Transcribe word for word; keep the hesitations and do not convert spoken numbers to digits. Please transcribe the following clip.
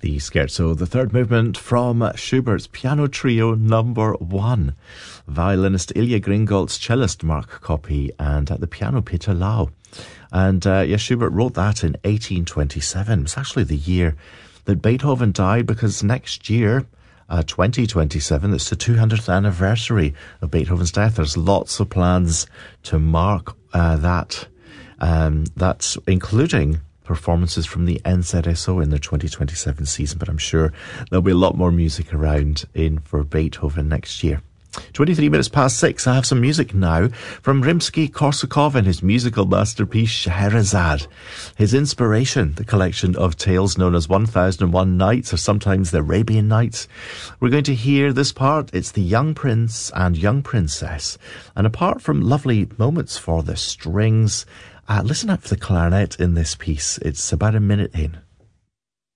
the Scherzo, the third movement from Schubert's Piano Trio number one. Violinist Ilya Gringolt's cellist Mark Koppe, and at the piano Peter Lau. And uh, yes, Schubert wrote that in eighteen twenty-seven. It was actually the year that Beethoven died, because next year, uh, twenty twenty-seven, it's the two hundredth anniversary of Beethoven's death. There's lots of plans to mark uh, that, um, that's including performances from the N Z S O in the twenty twenty-seven season, but I'm sure there'll be a lot more music around in for Beethoven next year. twenty-three minutes past six. I have some music now from Rimsky-Korsakov and his musical masterpiece Scheherazade. His inspiration, the collection of tales known as one thousand and one Nights, or sometimes the Arabian Nights. We're going to hear this part. It's the young prince and young princess. And apart from lovely moments for the strings, Uh, listen out for the clarinet in this piece. It's about a minute in.